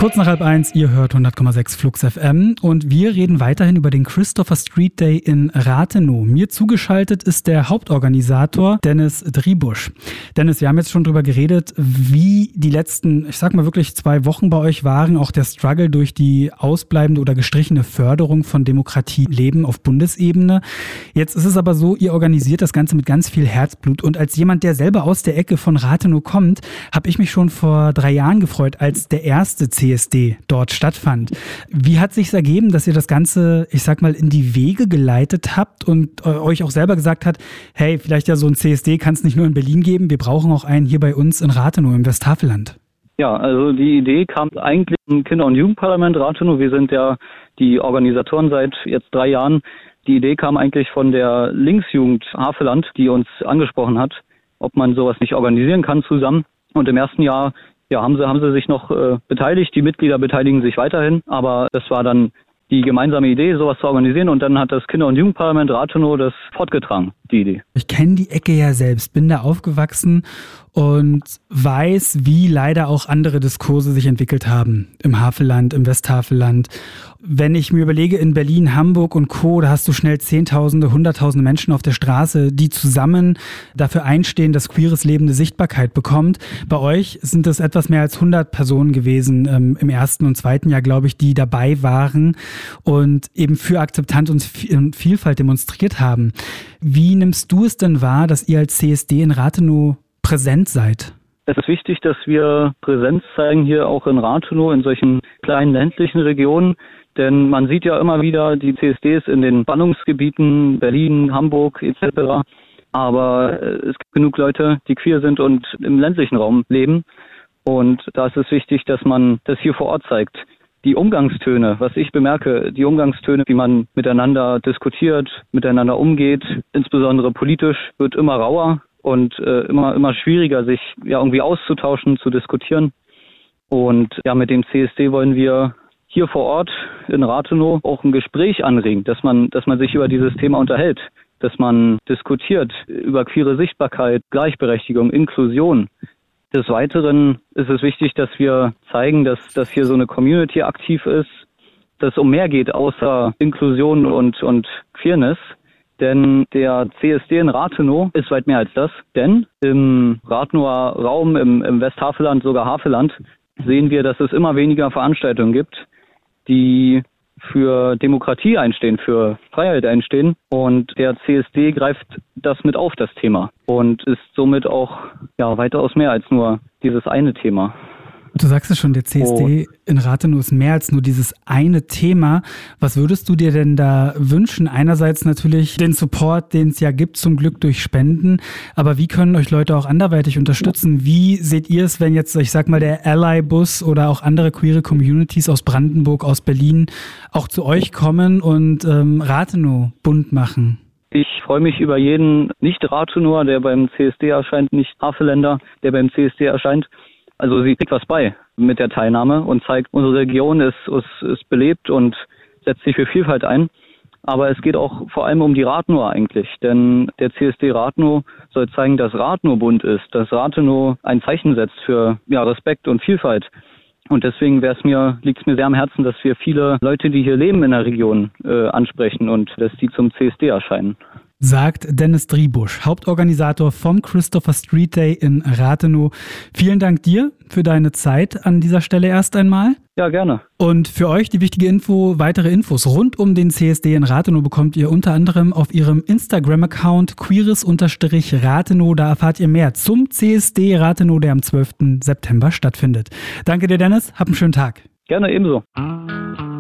Kurz nach 12:30, ihr hört 100,6 Flux FM und wir reden weiterhin über den Christopher Street Day in Rathenow. Mir zugeschaltet ist der Hauptorganisator Dennis Driebusch. Dennis, wir haben jetzt schon drüber geredet, wie die letzten, ich sag mal wirklich 2 Wochen bei euch waren, auch der Struggle durch die ausbleibende oder gestrichene Förderung von Demokratieleben auf Bundesebene. Jetzt ist es aber so, ihr organisiert das Ganze mit ganz viel Herzblut und als jemand, der selber aus der Ecke von Rathenow kommt, habe ich mich schon vor 3 Jahren gefreut, als der erste CSD dort stattfand. Wie hat sich's ergeben, dass ihr das Ganze, ich sag mal, in die Wege geleitet habt und euch auch selber gesagt habt, hey, vielleicht ja so ein CSD kann es nicht nur in Berlin geben, wir brauchen auch einen hier bei uns in Rathenow im Westhaveland? Ja, also die Idee kam eigentlich im Kinder- und Jugendparlament Rathenow. Wir sind ja die Organisatoren seit jetzt 3 Jahren. Die Idee kam eigentlich von der Linksjugend Haveland, die uns angesprochen hat, ob man sowas nicht organisieren kann zusammen. Und im ersten Jahr haben sie sich noch beteiligt. Die Mitglieder beteiligen sich weiterhin. Aber das war dann die gemeinsame Idee, sowas zu organisieren. Und dann hat das Kinder- und Jugendparlament Rathenow das fortgetragen, die Idee. Ich kenne die Ecke ja selbst, bin da aufgewachsen und weiß, wie leider auch andere Diskurse sich entwickelt haben im Havelland, im Westhaveland. Wenn ich mir überlege, in Berlin, Hamburg und Co., da hast du schnell Zehntausende, Hunderttausende Menschen auf der Straße, die zusammen dafür einstehen, dass queeres Leben eine Sichtbarkeit bekommt. Bei euch sind es etwas mehr als 100 Personen gewesen im ersten und zweiten Jahr, glaube ich, die dabei waren und eben für Akzeptanz und Vielfalt demonstriert haben. Wie nimmst du es denn wahr, dass ihr als CSD in Rathenow präsent seid? Es ist wichtig, dass wir Präsenz zeigen hier auch in Rathenow, in solchen kleinen ländlichen Regionen. Denn man sieht ja immer wieder die CSDs in den Ballungsgebieten, Berlin, Hamburg etc. Aber es gibt genug Leute, die queer sind und im ländlichen Raum leben. Und da ist es wichtig, dass man das hier vor Ort zeigt. Die Umgangstöne, was ich bemerke, die Umgangstöne, wie man miteinander diskutiert, miteinander umgeht, insbesondere politisch, wird immer rauer und immer schwieriger, sich ja irgendwie auszutauschen, zu diskutieren. Und ja, mit dem CSD wollen wir hier vor Ort in Rathenow auch ein Gespräch anregen, dass man sich über dieses Thema unterhält, dass man diskutiert über queere Sichtbarkeit, Gleichberechtigung, Inklusion. Des Weiteren ist es wichtig, dass wir zeigen, dass hier so eine Community aktiv ist, dass es um mehr geht außer Inklusion und Queerness. Denn der CSD in Rathenow ist weit mehr als das. Denn im Rathenower Raum, im Westhaveland, sogar Haveland, sehen wir, dass es immer weniger Veranstaltungen gibt, die für Demokratie einstehen, für Freiheit einstehen. Und der CSD greift das mit auf, das Thema. Und ist somit auch weitaus mehr als nur dieses eine Thema. Du sagst es schon, der CSD in Rathenow ist mehr als nur dieses eine Thema. Was würdest du dir denn da wünschen? Einerseits natürlich den Support, den es ja gibt, zum Glück durch Spenden. Aber wie können euch Leute auch anderweitig unterstützen? Wie seht ihr es, wenn jetzt, ich sag mal, der Ally-Bus oder auch andere queere Communities aus Brandenburg, aus Berlin auch zu euch kommen und Rathenow bunt machen? Ich freue mich über jeden Nicht-Rathenower, der beim CSD erscheint, Nicht-Haveländer, der beim CSD erscheint. Also sie kriegt was bei mit der Teilnahme und zeigt, unsere Region ist belebt und setzt sich für Vielfalt ein. Aber es geht auch vor allem um die Rathenower eigentlich. Denn der CSD Rathenow soll zeigen, dass Rathenow bunt ist, dass Rathenow ein Zeichen setzt für Respekt und Vielfalt. Und deswegen liegt es mir sehr am Herzen, dass wir viele Leute, die hier leben in der Region, ansprechen und dass die zum CSD erscheinen. Sagt Dennis Driebusch, Hauptorganisator vom Christopher Street Day in Rathenow. Vielen Dank dir für deine Zeit an dieser Stelle erst einmal. Ja, gerne. Und für euch die wichtige Info, weitere Infos rund um den CSD in Rathenow bekommt ihr unter anderem auf ihrem Instagram-Account queeres_Rathenow. Da erfahrt ihr mehr zum CSD Rathenow, der am 12. September stattfindet. Danke dir, Dennis. Hab einen schönen Tag. Gerne, ebenso.